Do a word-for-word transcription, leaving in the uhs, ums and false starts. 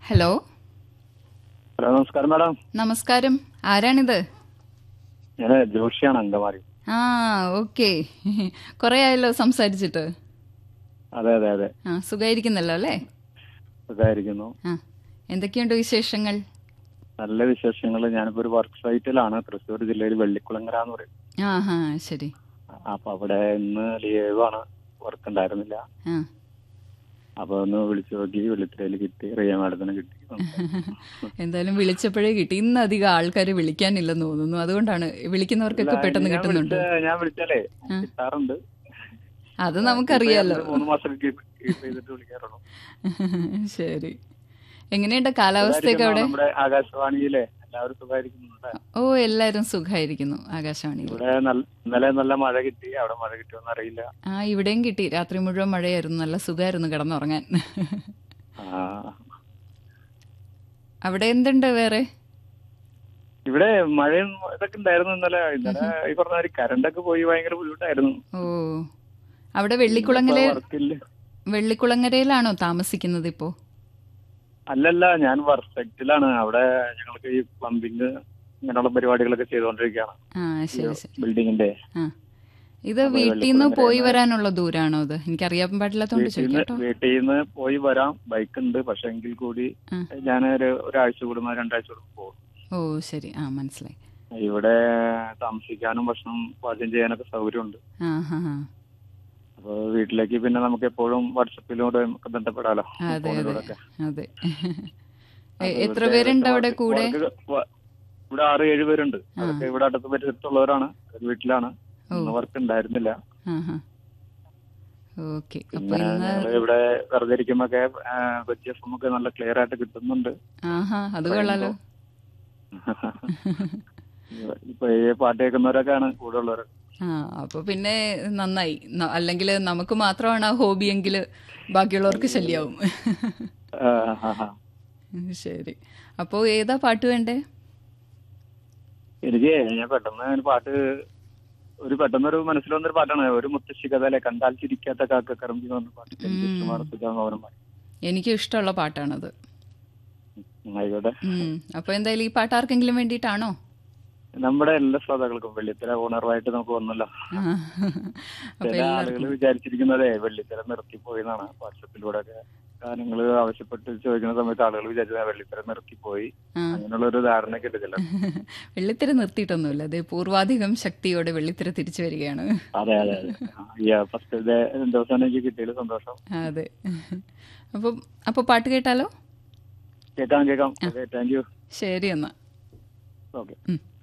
Hello hello, നമസ്കാരം madam. നമസ്കാരം. ആരാണിത്? ഞാൻ ജോഷിയാണ്, അങ്കമാലി. ആ ഓക്കെ. കുറെ ആയല്ലോ സംസാരിച്ചിട്ട്. അതെ അതെ അതെ, ആ സുഖായിരിക്കുന്നല്ലോ അല്ലേ? സുഖമായിരിക്കുന്നു. ആ എന്തൊക്കെയുണ്ട് വിശേഷങ്ങൾ? നല്ല വിശേഷങ്ങൾ. ഞാനിപ്പോ ഒരു വർക്ക് സൈറ്റിലാണ്, തൃശ്ശൂർ ജില്ലയിൽ വെള്ളിക്കുളങ്ങര എന്ന് പറയും. ആ ഹാ ശരി. അപ്പൊ അവിടെ ഇന്ന് ലീവാണ്, വർക്ക് ഉണ്ടായിരുന്നില്ല. ആ അപ്പൊ ഒന്ന് വിളിച്ചു നോക്കി, വെള്ളിത്തിരയിൽ കിട്ടി, റിയ മാഡത്തിന് കിട്ടി. എന്തായാലും വിളിച്ചപ്പോഴേ കിട്ടി. ഇന്ന് അധികം ആൾക്കാർ വിളിക്കാനില്ലെന്ന് തോന്നുന്നു, അതുകൊണ്ടാണ്. വിളിക്കുന്നവർക്കൊക്കെ പെട്ടെന്ന് ഞാൻ കിട്ടുന്നുണ്ട്. വിളിച്ച ഞാൻ വിളിച്ചാലേ കിട്ടാറുണ്ട്. അത് നമുക്കറിയാലോ. മൂന്ന് മാസം ചെയ്തിട്ട് വിളിക്കാറുള്ളൂ. ശരി. എങ്ങനെയുണ്ട് കാലാവസ്ഥയൊക്കെ അവിടെ? നമ്മുടെ ആകാശവാണിയിലെ എല്ലാവരും സുഖമായിരിക്കുന്നുണ്ട്. ഓ എല്ലാരും സുഖമായിരിക്കുന്നു. ആകാശവാണിയിൽ ഇവിടെ ഇന്നലെ നല്ല മഴ കിട്ടി. അവിടെ മഴ കിട്ടിയോന്ന് അറിയില്ല. ആ ഇവിടെയും കിട്ടി. രാത്രി മുഴുവൻ മഴയായിരുന്നു. നല്ല സുഖമായിരുന്നു കിടന്നുറങ്ങാൻ. അവിടെ എന്തുണ്ട് വേറെ? ഇവിടെ മഴയും ഇതൊക്കെ ഉണ്ടായിരുന്നു ഇന്നലെ. ഇന്നലെ ഈ പറഞ്ഞ മാതിരി കറണ്ടൊക്കെ പോയി ഭയങ്കര ബുദ്ധിമുട്ടായിരുന്നു. ഓ അവിടെ വെള്ളിക്കുളങ്ങര വർക്കില്ല. വെള്ളിക്കുളങ്ങരയിലാണോ താമസിക്കുന്നത് ഇപ്പോ? അല്ലല്ല, ഞാൻ വർക്ക് സൈറ്റിലാണ്. അവിടെ ഞങ്ങൾക്ക് ഈ പ്ലംബിങ് ഇങ്ങനെയുള്ള പരിപാടികളൊക്കെ ചെയ്തുകൊണ്ടിരിക്കുകയാണ്. ആ ശരി ശരി. ബിൽഡിങ്ങിന്റെ. ആ ഇത് വീട്ടിൽ നിന്ന് പോയി വരാനുള്ള ദൂരാണോ? അത് എനിക്കറിയാൻ പാടില്ലാത്തോണ്ട് ചോദിക്കാട്ടോ. വീട്ടിൽ നിന്ന് പോയി വരാം, ബൈക്ക് ഉണ്ട്. പക്ഷെ എങ്കിൽ കൂടി ഞാൻ ഒരു ഒരാഴ്ച കൂടുമ്പോ രണ്ടാഴ്ച കൂടുമ്പോ പോകും. ഓ ശരി. ആ മനസ്സിലായി. ഇവിടെ താമസിക്കാനും ഭക്ഷണം പാചകം ചെയ്യാനൊക്കെ സൗകര്യമുണ്ട്. ആ ഹാ ഹാ. അപ്പൊ വീട്ടിലേക്ക് പിന്നെ നമുക്ക് എപ്പോഴും വാട്സപ്പിലൂടെ നമുക്ക് ബന്ധപ്പെടാലോ. അതെ അതെ അതെ. എത്ര പേരുണ്ട് അവിടെ കൂടെ? ഇവിടെ ആറ് ഏഴ് പേരുണ്ട്. അതൊക്കെ ഇവിടെ അടുത്ത് പരിസരത്തുള്ളവരാണ്. വീട്ടിലാണ്. വർക്ക് ഉണ്ടായിരുന്നില്ല. ഓക്കെ. പിന്നെ ഞങ്ങള് ഇവിടെ വെറുതെ ഇരിക്കുമ്പോ കൊച്ചി എഫ് എം ഒക്കെ നല്ല ക്ലിയർ ആയിട്ട് കിട്ടുന്നുണ്ട്. അത് കൊള്ളാലോ. ഇപ്പൊ ഈ പാട്ട് കേൾക്കുന്നവരൊക്കെയാണ് കൂടെ ഉള്ളവർ. ആ അപ്പൊ പിന്നെ നന്നായി. അല്ലെങ്കിൽ നമുക്ക് മാത്രമാണ് ആ ഹോബിയെങ്കിൽ ബാക്കിയുള്ളവർക്ക് ശല്യാവും. ശരി. അപ്പോ ഏതാ പാട്ട് വേണ്ടേ? എനിക്ക് ഞാൻ പെട്ടെന്ന് പാട്ട് ഒരു പെട്ടെന്നൊരു മനസ്സിൽ വന്നൊരു പാട്ടാണ്. ഒരു മുത്തശ്ശി കഥയിലെ കണ്ടാൽ ചിരിക്കാത്ത കാക്ക കറമ്പി എന്ന് പറഞ്ഞ പാട്ട്. എനിക്കും ഇഷ്ടമുള്ള പാട്ടാണത്. ആയിക്കോട്ടെ. അപ്പൊ എന്തായാലും ഈ പാട്ട് ആർക്കെങ്കിലും വേണ്ടിയിട്ടാണോ? നമ്മുടെ എല്ലാ ശ്രോതാക്കൾക്കും. വെള്ളിത്തിര ഉണർവായിട്ട് നമുക്ക് വന്നല്ലോ. ചില ആളുകൾ വിചാരിച്ചിരിക്കുന്നതേ വെള്ളിത്തിര നിർത്തിപ്പോയി എന്നാണ്. വാട്സപ്പിലൂടെ ഒക്കെ ഗാനങ്ങൾ ആവശ്യപ്പെട്ട് ചോദിക്കുന്ന സമയത്ത് ആളുകൾ വിചാരിച്ചത് വെള്ളിത്തിര നിർത്തിപ്പോയി, അങ്ങനെയുള്ള ഒരു ധാരണയൊക്കെ എടുക്കില്ല. വെള്ളിത്തിര നിർത്തിയിട്ടൊന്നുമില്ല. അതെ, പൂർവാധികം ശക്തിയോടെ വെള്ളിത്തിര തിരിച്ചു വരികയാണ്. അതെ അതെ അതെ. ഫസ്റ്റ് ദിവസം എനിക്ക് കിട്ടിയതിൽ സന്തോഷം. അതെ. അപ്പൊ അപ്പൊ പാട്ട് കേട്ടാലോ? കേൾക്കാം കേൾക്കാം. Thank you. ശരി എന്നാ. ഓക്കെ.